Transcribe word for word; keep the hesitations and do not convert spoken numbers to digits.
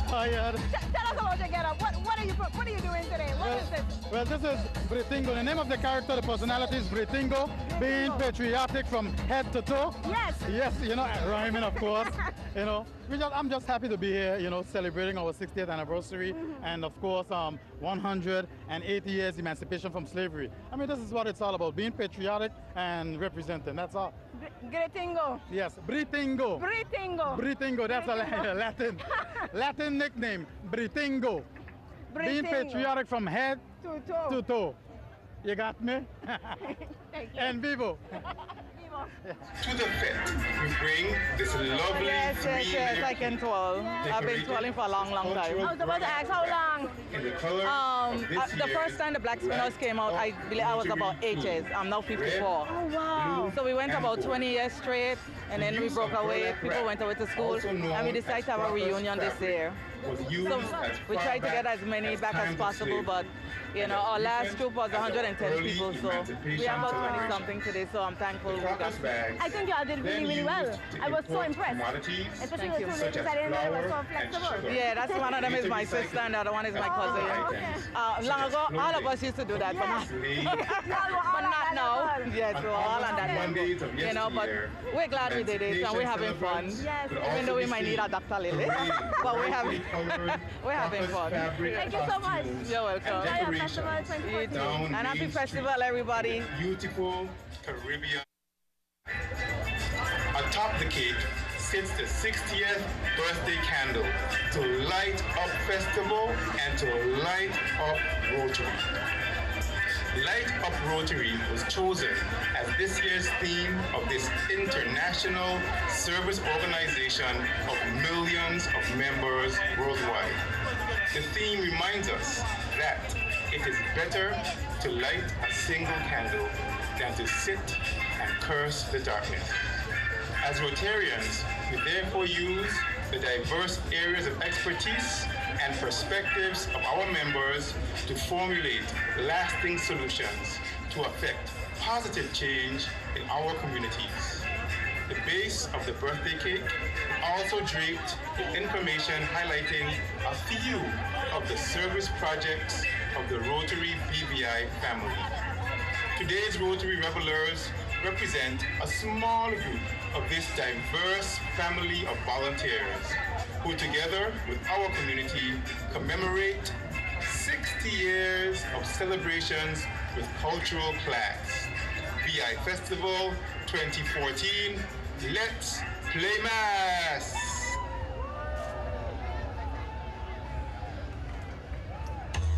Oh, yeah. T- tell us about your get up. What, what are you What are you doing today? What Well, is this? well, this is Britingo. The name of the character, the personality is Britingo, being patriotic from head to toe. Yes. Yes, you know, rhyming, of course. You know, we just, I'm just happy to be here, you know, celebrating our sixtieth anniversary and, of course, um, one hundred eighty years emancipation from slavery. I mean, this is what it's all about, being patriotic and representing. That's all. Gretingo. Yes, Britingo. Britingo. Britingo, that's a Britingo. Latin, Latin nickname, Britingo. Being Britingo. patriotic from head To toe. to toe. You got me? Thank you. And vivo. To the fete, we bring this lovely Yes, yes, yes, I can twirl. I've been twirling for a long, long I time. was about to ask how long. in the color Um, of this uh, the year's first time the Black Spinners came out, I believe I was about eight years. I'm now fifty-four. Oh, wow. So we went about twenty years straight, and then we broke away. People went away to school, and we decided to have a reunion this year. was used So as we far tried to back get as many as back as times of possible, but slavery. you know, our last troop was one hundred ten Early people, so we have about twenty something today. So I'm thankful we got. Caucus bags, I think y'all did really, then really well. used to I was so import impressed. commodities Especially Thank the you. two such ladies as that in there were so flour and flexible. sugar. Yeah, that's one of them is my Recycled. sister, and the other one is my Oh, cousin. okay. Uh, long ago, all of us used to do that, but not, Slave Y'all were all but on not that now. level. Yes, we're all on that Mondays level. of You know, but yesteryear, we're glad we did it, and we're having fun. celebrants Yes. could Even also though we be might need seen a doctor lately, parading but we're brightly having- colored we're having caucus fun. fabric Thank you so much. costumes You're welcome. and Enjoy your decorations festival twenty You too. fourteen. down And happy Main festival, Street. everybody. Beautiful Caribbean. Atop the cake sits the sixtieth birthday candle to light up festival and to light up Rotary. Light Up Rotary was chosen as this year's theme of this international service organization of millions of members worldwide. The theme reminds us that it is better to light a single candle than to sit and curse the darkness. As Rotarians, we therefore use the diverse areas of expertise and perspectives of our members to formulate lasting solutions to affect positive change in our communities. The base of the birthday cake also draped with information highlighting a few of the service projects of the Rotary B V I family. Today's Rotary Revelers represent a small group of this diverse family of volunteers who together with our community commemorate sixty years of celebrations with cultural class. B I Festival twenty fourteen, let's play mass!